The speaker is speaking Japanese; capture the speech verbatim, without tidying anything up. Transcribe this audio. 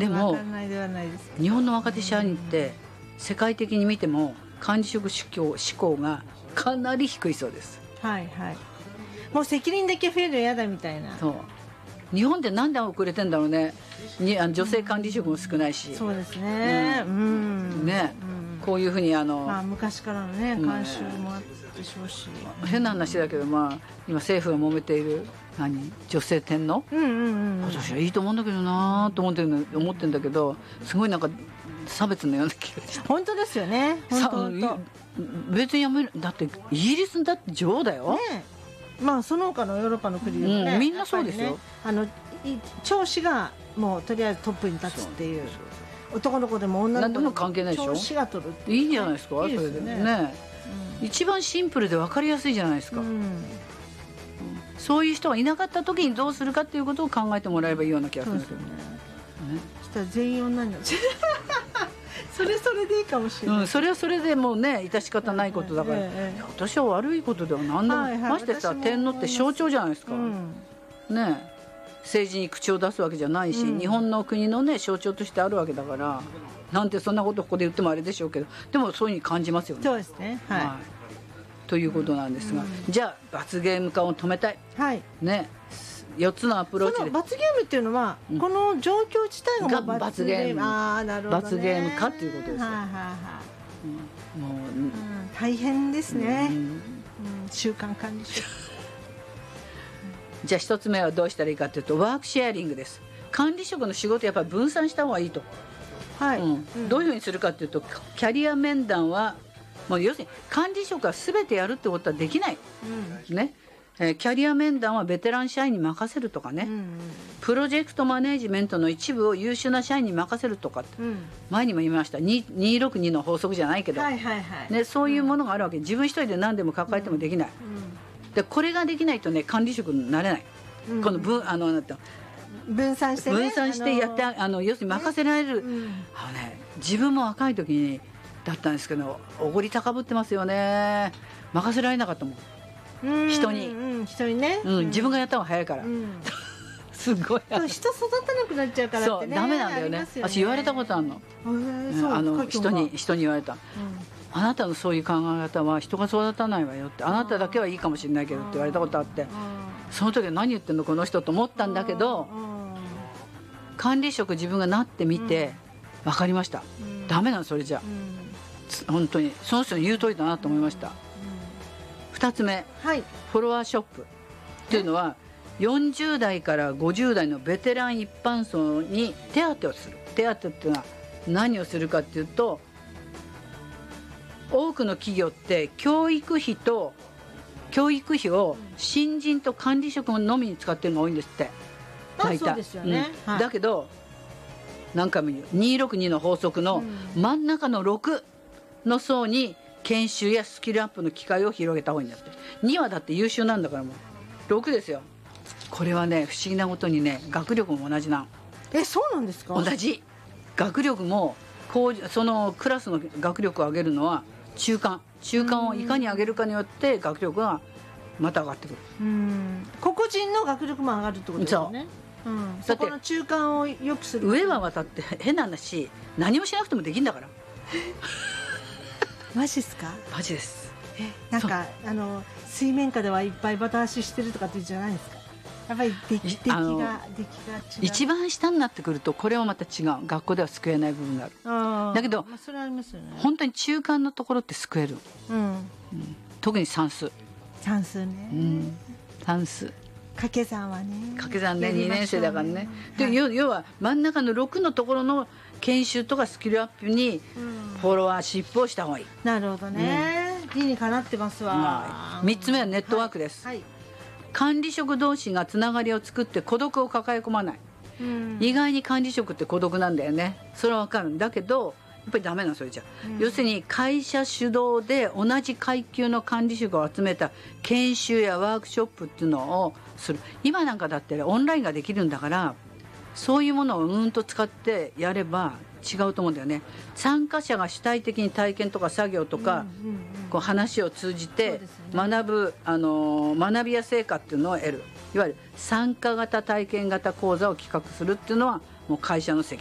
でもわからないではないですけど、 日本の若手社員って世界的に見ても管理職志向志向がかなり低いそうです。 はいはい。もう責任だけ増えるの嫌だみたいな。 そう日本ってなんで遅れてんだろうね。にあの女性管理職も少ないし、 そうですね、うん、うん、 ね、うん、こういうふうにあの、 まあ、昔からのね慣習もあったでしょうし、 うん、変な話だけど、まあ、今政府が揉めている何女性天皇、うんうんうん、私はいいと思うんだけどなと思ってる思ってるんだけど、すごいなんか差別のような気がして。 本当ですよね。本当別にやめる。だってイギリスだって女王だよ、 ね、まあその他のヨーロッパの国でもね、 うん、みんなそうですよ、ね、 あの長子がもうとりあえずトップに立つっていう、男の子でも女の子でも関係ないでしょ。 長子が取るっていいじゃないですか。いいですよね。それでね、うん、一番シンプルで分かりやすいじゃないですか、うん、そういう人がいなかった時にどうするかっていうことを考えてもらえばいいような気がするんですけどね。 そしたら全員女になっちゃうそれそれでいいかもしれない、 うん、それはそれでもうね致し方ないことだから、ええええ、私は悪いことでは何でも、はいはい、ましてさ天皇って象徴じゃないですか、うん、ね、政治に口を出すわけじゃないし、うん、日本の国のね象徴としてあるわけだから、なんてそんなことここで言ってもあれでしょうけど、でもそういうふうに感じますよね。 そうですね、はい、はい、 ということなんですが、うん、じゃあ罰ゲーム化を止めたい、 はい、 ね、よっつのアプローチで。 その罰ゲームっていうのは、うん、この状況自体が罰、 罰ゲーム、 あー、なるほどね、 罰ゲーム化っていうことですよ、 はあはあはあ、 うん、もう、うん、 大変ですね、うんうん、習慣管理職じゃあ一つ目はどうしたらいいかというと、ワークシェアリングです。管理職の仕事やっぱり分散した方がいいと、はい、うんうん、どういうふうにするかというと、キャリア面談はもう要するに管理職は全てやるってことはできない、うん、ね、えー、キャリア面談はベテラン社員に任せるとかね、うんうん、プロジェクトマネージメントの一部を優秀な社員に任せるとかって、うん、前にも言いました、にひゃくろくじゅうにの法則じゃないけど、はいはいはい、ね、そういうものがあるわけ、うん、自分一人で何でも抱えてもできない、うんうん、でこれができないとね管理職になれない、うん、この分あのなんて分散して、ね、 分散してやって、あのあの要するに任せられる、うん、あのね、自分も若い時にだったんですけど、おごり高ぶってますよね。任せられなかったもん、人に、 うん、人にね、 うん、自分がやった方が早いから、うん、すごい人育てなくなっちゃうからってね、 そうダメなんだよ ね, よね私言われたことあるの、あの人に人に言われた、うん、あなたのそういう考え方は人が育たないわよって、あなただけはいいかもしれないけどって言われたことあって、その時は何言ってんのこの人と思ったんだけど、管理職自分がなってみて分かりました、うん、ダメなのそれじゃ、うん、本当にその人の言う通りだなと思いました、うん、ふたつめ、はい、フォロワーショップっていうのはよんじゅう代からごじゅう代のベテラン一般層に手当をする。手当っていうのは何をするかっていうと、多くの企業って教育費と教育費を新人と管理職のみに使ってるのが多いんですって。 あ、そうですよね、 うん、はい、だけど何回も言うにひゃくろくじゅうにの法則の真ん中のろくの層に研修やスキルアップの機会を広げた方がいいんだって。にはだって優秀なんだからもうろくですよ。これはね不思議なことにね学力も同じな。 え、そうなんですか。 同じ。学力もこうそのクラスの学力を上げるのは中間中間をいかに上げるかによって学力がまた上がってくる。 うん、個々人の学力も上がるってことですよね。うん、そこの中間を良くする。 上は渡って変な話何もしなくてもできるんだからマジっすか。 マジです。 え、なんかあの水面下ではいっぱいバタ足してるとかってじゃないですか。やっぱり出来出来が出来が違う。 一番下になってくるとこれはまた違う。学校では救えない部分がある。あ、だけど、 まあ、それはありますよね。 本当に中間のところって救える、うんうん、特に算数算数ね、うん、 算数掛け算はね掛け算ねにねん生だからね、はい、で要、要は真ん中のろくのところの研修とかスキルアップにフォロワーシップをした方がいい、うん、 なるほどね、うん、理にかなってますわ、 まあ、みっつめはネットワークです、はいはい、管理職同士がつながりを作って孤独を抱え込まない、うん、意外に管理職って孤独なんだよね。それは分かるんだけどやっぱりダメなそれじゃ、うん、要するに会社主導で同じ階級の管理職を集めた研修やワークショップっていうのをする。今なんかだってオンラインができるんだからそういうものをうんと使ってやれば違うと思うんだよね。参加者が主体的に体験とか作業とか、うんうんうん、こう話を通じて学ぶ、ね、あの学びや成果っていうのを得る。いわゆる参加型体験型講座を企画するっていうのはもう会社の責任